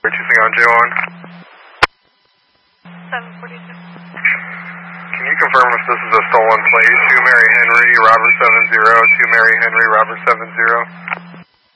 Purchasing on J1. 742. Can you confirm if this is a stolen plate? 2 Mary Henry, Robert 70, 2 Mary Henry, Robert 70.